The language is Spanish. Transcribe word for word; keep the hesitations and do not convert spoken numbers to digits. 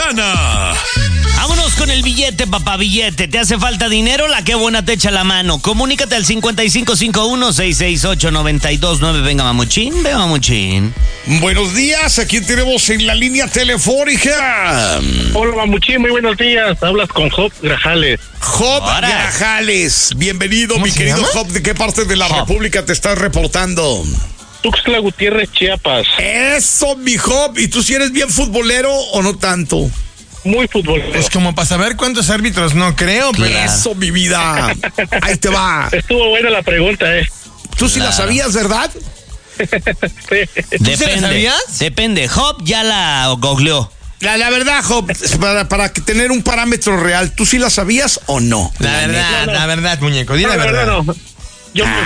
semana. Vámonos con el billete, papá, billete. ¿Te hace falta dinero? La que buena te echa la mano. Comunícate al cincuenta y cinco cincuenta y uno, sesenta y seis ocho, noventa y dos nueve. Venga, mamuchín, venga, mamuchín. Buenos días, aquí tenemos en la línea telefónica. Hola, mamuchín, muy buenos días. Hablas con Job Grajales. Job Ahora. Grajales, bienvenido, mi querido llama? Job. ¿De qué parte de la Job. República te estás reportando? Tuxtla Gutiérrez, Chiapas. Eso, mi Job. ¿Y tú si eres bien futbolero o no tanto? Muy futbolero. Pues como para saber cuántos árbitros, no creo, pero... Claro. Eso, mi vida. Ahí te va. Estuvo buena la pregunta, ¿eh? Tú sí la Claro. sabías, ¿verdad? Sí. Depende. se la sabías? Depende. Job ya la googleó. La, la verdad, Job, para, para que tener un parámetro real, ¿tú sí la sabías o no? La verdad, no, no. la verdad, muñeco, di No, la la verdad. verdad no. Yo,